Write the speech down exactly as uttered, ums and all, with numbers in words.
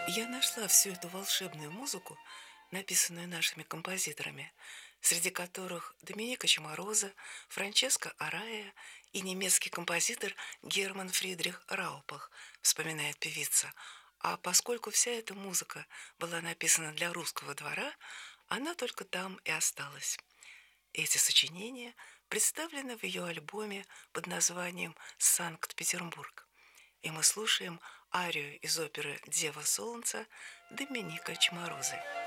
Я нашла всю эту волшебную музыку, написанную нашими композиторами, среди которых Доминика Чемороза, Франческо Арая и немецкий композитор Герман Фридрих Раупах, вспоминает певица. А поскольку вся эта музыка была написана для русского двора, она только там и осталась. Эти сочинения представлены в ее альбоме под названием «Санкт-Петербург». И мы слушаем арию из оперы «Дева Солнца» Доминика Чморозы.